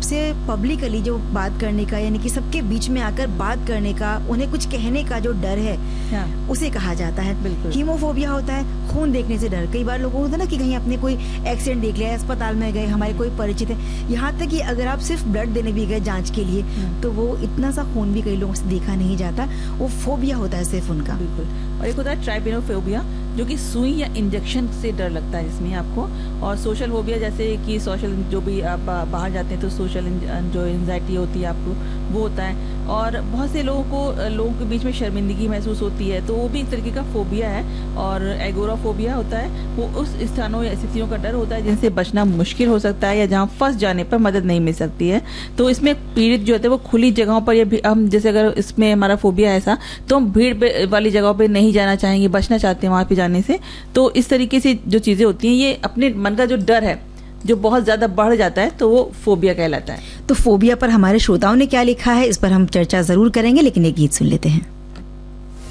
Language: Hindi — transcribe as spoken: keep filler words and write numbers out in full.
आपसे पब्लिकली जो बात करने का, यानी कि सबके बीच में आकर बात करने का, उन्हें कुछ कहने का जो डर है, हाँ, उसे कहा जाता है। हीमोफोबिया होता है खून देखने से डर। कई बार लोगों को होता है ना कि कहीं अपने कोई एक्सीडेंट देख लिया, अस्पताल में गए, हमारे कोई परिचित है, यहाँ तक कि अगर आप सिर्फ ब्लड देने भी गए जांच के लिए, तो वो इतना सा खून भी कई लोगों से देखा नहीं जाता, वो फोबिया होता है सिर्फ उनका। बिल्कुल। और एक होता है ट्राइपेनोफोबिया, जो कि सुई या इंजेक्शन से डर लगता है जिसमें आपको। और सोशल फोबिया, जैसे कि सोशल जो भी आप बाहर जाते हैं तो सोशल जो एंजाइटी होती है आपको, वो होता है। और बहुत से लोगों को लोगों के बीच में शर्मिंदगी महसूस होती है, तो वो भी एक तरीके का फोबिया है। और एगोराफोबिया होता है, वो उस स्थानों या स्थितियों का डर होता है जिनसे बचना मुश्किल हो सकता है या जहाँ फंस जाने पर मदद नहीं मिल सकती है। तो इसमें पीड़ित जो होते हैं वो खुली जगहों पर, या हम जैसे अगर इसमें हमारा फोबिया ऐसा, तो हम भीड़ वाली जगहों पर नहीं जाना चाहेंगे, बचना चाहते हैं वहां पे जाने से। तो इस तरीके से जो चीजें होती हैं, ये अपने मन का जो डर है जो बहुत ज्यादा बढ़ जाता है, तो वो फोबिया कहलाता है। तो फोबिया पर हमारे श्रोताओं ने क्या लिखा है, इस पर हम चर्चा जरूर करेंगे, लेकिन एक गीत सुन लेते हैं।